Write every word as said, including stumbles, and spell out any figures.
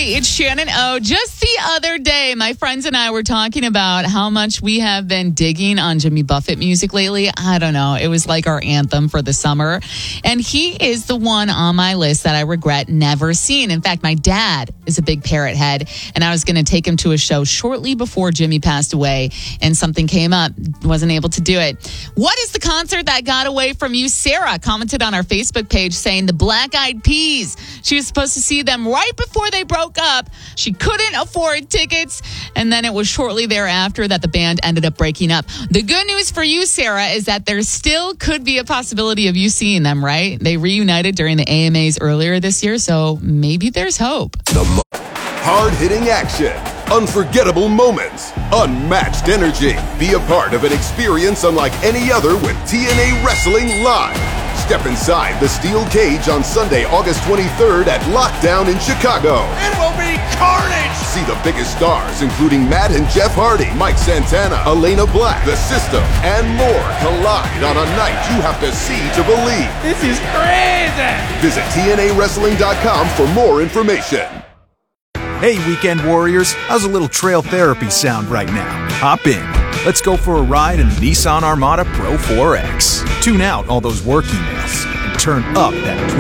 everybody. It's Shannon O. Just the other day, my friends and I were talking about how much we have been digging on Jimmy Buffett music lately. I don't know. It was like our anthem for the summer. And he is the one on my list that I regret never seeing. In fact, my dad is a big Parrot head, and I was going to take him to a show shortly before Jimmy passed away, and something came up. Wasn't able to do it. What is the concert that got away from you? Sarah commented on our Facebook page saying the Black Eyed Peas. She was supposed to see them right before they broke up. She couldn't afford tickets, and then it was shortly thereafter that the band ended up breaking up. The good news for you, Sarah, is that there still could be a possibility of you seeing them, right? They reunited during the A M As earlier this year, so maybe there's hope. The mo- hard-hitting action, unforgettable moments, unmatched energy. Be a part of an experience unlike any other with T N A Wrestling Live. Step inside the steel cage on Sunday, August twenty-third at Lockdown in Chicago. It will be carnage! See the biggest stars, including Matt and Jeff Hardy, Mike Santana, Elena Black, The System, and more collide on a night you have to see to believe. This is crazy! Visit T N A wrestling dot com for more information. Hey, Weekend Warriors, how's a little trail therapy sound right now? Hop in. Let's go for a ride in the Nissan Armada Pro four X. Tune out all those work emails and turn up that